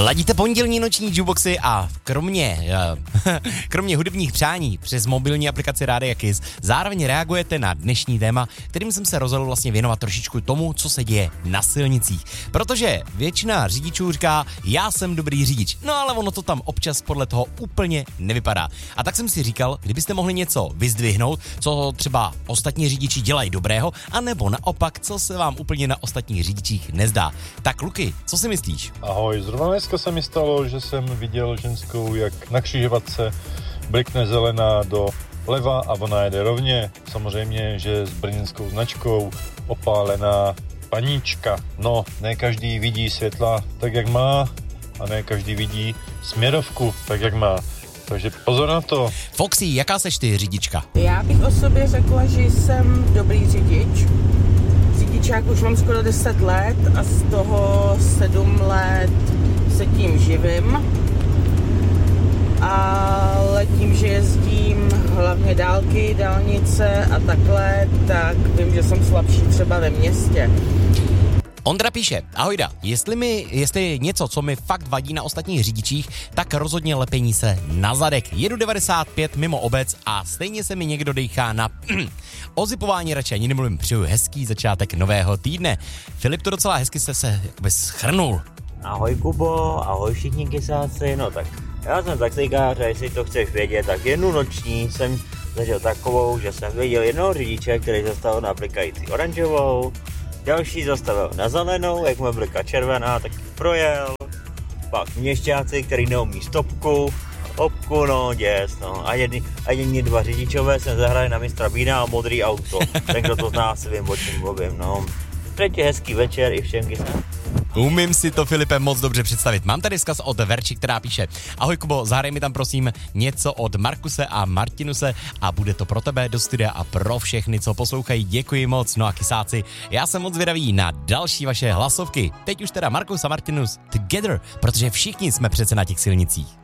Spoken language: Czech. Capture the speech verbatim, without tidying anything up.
Ladíte pondělní noční jukeboxy a kromě, kromě hudebních přání přes mobilní aplikaci Rádia Kiss zároveň reagujete na dnešní téma, kterým jsem se rozhodl vlastně věnovat trošičku tomu, co se děje na silnicích. Protože většina řidičů říká, já jsem dobrý řidič, no ale ono to tam občas podle toho úplně nevypadá. A tak jsem si říkal, kdybyste mohli něco vyzdvihnout, co třeba ostatní řidiči dělají dobrého, anebo naopak, co se vám úplně na ostatních řidičích nezdá. Tak Luky, co si myslíš? Ahoj, zrovna dneska se mi stalo, že jsem viděl ženskou, jak na křižovatce blikne zelená do leva a ona jede rovně. Samozřejmě, že s brněnskou značkou opálená paníčka. No, ne každý vidí světla tak, jak má, a ne každý vidí směrovku tak, jak má. Takže pozor na to. Foxy, jaká seš ty řidička? Já bych o sobě řekla, že jsem dobrý řidič. Řidičák už mám skoro deset let a z toho sedm let se tím živím. Ale tím, že jezdím hlavně dálky, dálnice a takhle, tak vím, že jsem slabší třeba ve městě. Ondra píše, ahojda, jestli mi, jestli je něco, co mi fakt vadí na ostatních řidičích, tak rozhodně lepení se na zadek. Jedu devadesát pět mimo obec a stejně se mi někdo dejchá na o zipování radši ani nemluvím, přeju hezký začátek nového týdne. Filip to docela hezky se se jakoby schrnul. Ahoj Kubo, ahoj všichni kysáci, no tak já jsem taxikář a jestli to chceš vědět, tak jednu noční jsem zažil takovou, že jsem viděl jednoho řidiče, který zastavil na blikající oranžovou, další zastavil na zelenou, jak mu blika červená, tak projel, pak měšťáci, který neumí stopku, opku, no děs, no a jedni, a jedni dva řidičové jsem zahrali na mistra Bína a modrý auto, ten kdo to zná, si vím, o čem mluvím, no. Přeji hezký večer i všem kysáci. Umím si to, Filipe, moc dobře představit. Mám tady vzkaz od Verči, která píše: ahoj Kubo, zahraj mi tam prosím něco od Markuse a Martinuse a bude to pro tebe do studia a pro všechny, co poslouchají. Děkuji moc. No a kysáci, já jsem moc zvědavý na další vaše hlasovky. Teď už teda Markus a Martinus together, protože všichni jsme přece na těch silnicích.